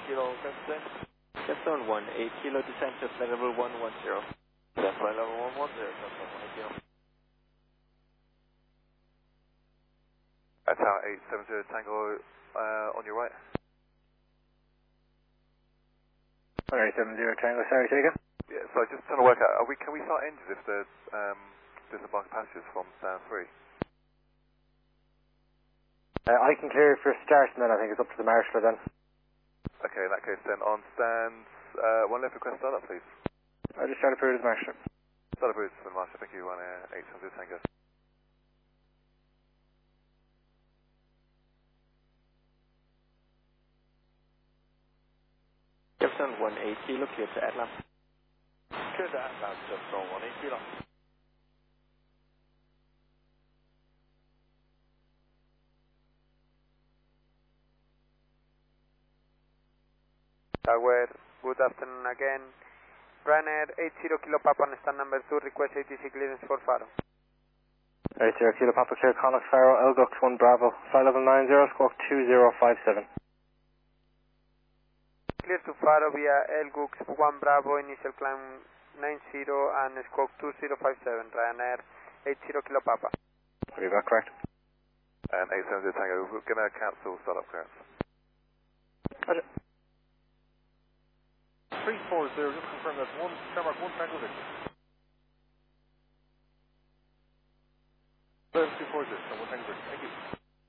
Kilo, Capstone. Capstone 1, 8 Kilo descent to flight level 110. That's flight level 110, Capstone 1 Kilo. Tower 870 Tango on your right. 870 Tango, sorry, say again? Yeah, so just trying to work out, can we start engines if there's disembarked passengers from stand 3? I can clear it for a start and then I think it's up to the marshaller then. Okay, in that case then, on stand 1 left request start up please. I'll just try to prove the marshaller. Start up please for the master, thank you, on 800 Tango. Capstone 1, 8 Kilo, clear to Atlas. Clear to Atlas, Capstone 1, 8 Kilo. Tower, good afternoon again. Ryanair 80 Kilo Papa on stand number 2, request ATC clearance for Faro. 80 Kilo Papa, clear Connacht Faro, Elgux 1 Bravo, flight level 90, squawk 2057. Clear to Faro via Elgux 1 Bravo, initial climb 90 and squawk 2057, Ryanair 80 Kilo Papa. Are you back correct? And 870 Tango, we're going to cancel start up clearance. Roger. 340, just confirm that's 1, Denmark 1 Tango Victor. 240, 1 Tango